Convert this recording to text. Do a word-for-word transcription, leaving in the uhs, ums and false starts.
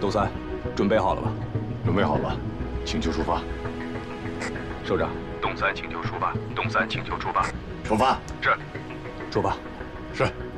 董三，准备好了吧？ 准备好了，请求出发。 首长， 董三请求出发。董三请求出发。 出发。 是。 出发。 是。